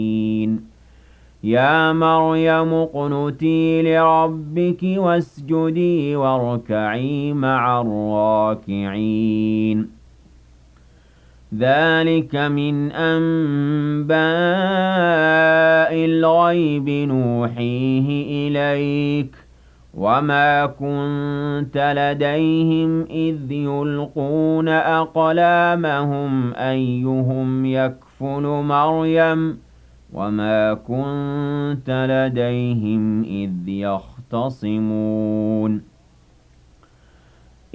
يا مريم اقنتي لربك واسجدي واركعي مع الراكعين ذلك من أنباء الغيب نوحيه إليك وما كنت لديهم إذ يلقون أقلامهم أيهم يكفل مريم وما كنت لديهم إذ يختصمون